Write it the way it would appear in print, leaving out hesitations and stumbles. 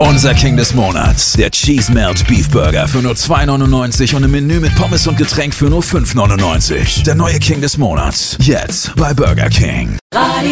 Unser King des Monats, der Cheese Melt Beef Burger für nur $2,99 und im Menü mit Pommes und Getränk für nur $5,99. Der neue King des Monats, jetzt bei Burger King.